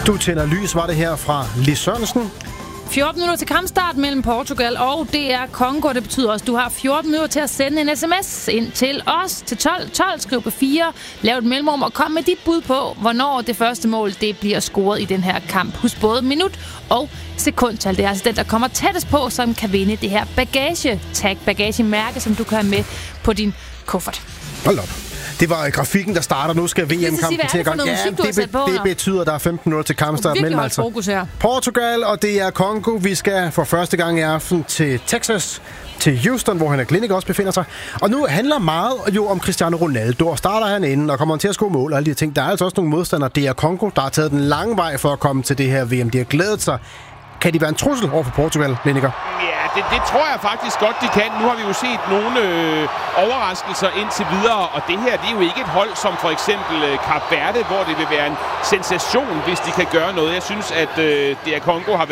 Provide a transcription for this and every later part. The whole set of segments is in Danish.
Du tænder lys, var det her fra Lis Sørensen. 14 minutter til kampstart mellem Portugal og DR Congo. Det betyder også, at du har 14 minutter til at sende en sms ind til os til 1212. Skriv på 4, lav et mellemrum og kom med dit bud på, hvornår det første mål det bliver scoret i den her kamp. Husk både minut og sekundtal. Det er altså den, der kommer tættest på, som kan vinde det her bagagemærke, som du kan have med på din kuffert. Hold op. Det var grafikken, der starter. Nu skal VM-kampen til at gang. Det betyder, at der er 15 minutter til kampstart mellem Portugal og DR Congo. Vi skal for første gang i aften til Texas, til Houston, hvor Henrik Klinik også befinder sig. Og nu handler meget jo om Cristiano Ronaldo, og starter han inden og kommer til at score mål og alle de ting. Der er altså også nogle modstandere, DR Congo, der har taget den lange vej for at komme til det her VM. De har glædet sig. Kan de være en trussel over for Portugal, Lineker? Ja, det tror jeg faktisk godt, de kan. Nu har vi jo set nogle overraskelser indtil videre, og det her, det er jo ikke et hold som for eksempel Kap Verde, hvor det vil være en sensation, hvis de kan gøre noget. Jeg synes, at DR Congo har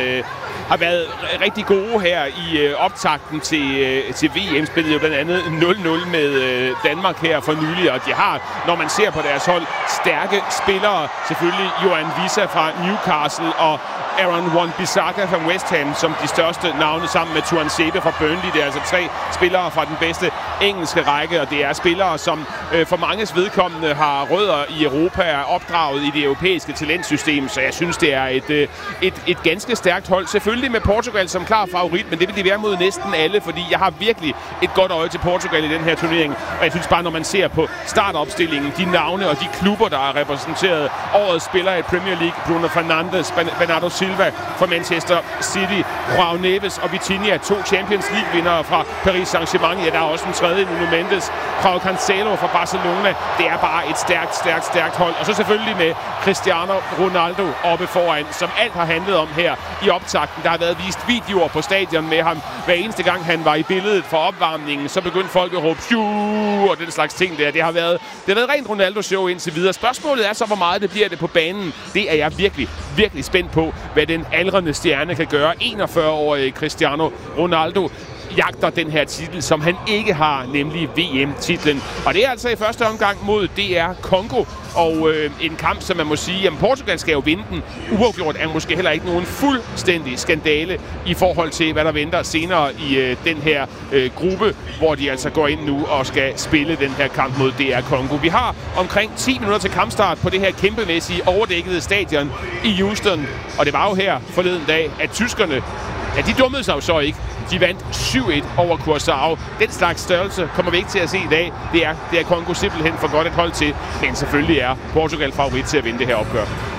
været rigtig gode her i optakten til VM. Spillede jo blandt andet 0-0 med Danmark her for nylig, og de har, når man ser på deres hold, stærke spillere. Selvfølgelig Johan Wissa fra Newcastle og Aaron Wan-Bissaka fra West Ham som de største navne sammen med Tuan Sebe fra Burnley. Det er altså 3 spillere fra den bedste engelske række, og det er spillere, som for manges vedkommende har rødder i Europa, er opdraget i det europæiske talentsystem, så jeg synes, det er et ganske stærkt hold. Selvfølgelig med Portugal som klar favorit, men det vil de være mod næsten alle, fordi jeg har virkelig et godt øje til Portugal i den her turnering, og jeg synes bare, når man ser på startopstillingen, de navne og de klubber, der er repræsenteret, årets spillere i Premier League, Bruno Fernandes, Bernardo Silva fra Manchester City, João Neves og Vitinha, 2 Champions League-vindere fra Paris Saint-Germain. Ja, der er også en tredje, Nuno Mendes, João Cancelo fra Barcelona. Det er bare et stærkt hold. Og så selvfølgelig med Cristiano Ronaldo oppe foran, som alt har handlet om her i optakten. Der har været vist videoer på stadion med ham. Hver eneste gang han var i billedet for opvarmningen, så begyndte folk at råbe Phew! Og den slags ting der. Det har været rent Ronaldo-show indtil videre. Spørgsmålet er så, hvor meget det bliver det på banen. Det er jeg virkelig spændt på, hvad den aldrende stjerne kan gøre. 41-årige Cristiano Ronaldo jagter den her titel, som han ikke har, nemlig VM-titlen. Og det er altså i første omgang mod DR Congo, og en kamp, som man må sige, at Portugal skal jo vinde den. Uafgjort er måske heller ikke nogen fuldstændig skandale i forhold til, hvad der venter senere i den her gruppe, hvor de altså går ind nu og skal spille den her kamp mod DR Congo. Vi har omkring 10 minutter til kampstart på det her kæmpemæssige overdækkede stadion i Houston, og det var jo her forleden dag, at tyskerne, ja, de dummede sig jo så ikke. De vandt 7-1 over Curaçao. Den slags størrelse kommer vi ikke til at se i dag. Det er Congo simpelthen for godt et hold til. Men selvfølgelig er Portugal favorit til at vinde det her opgør.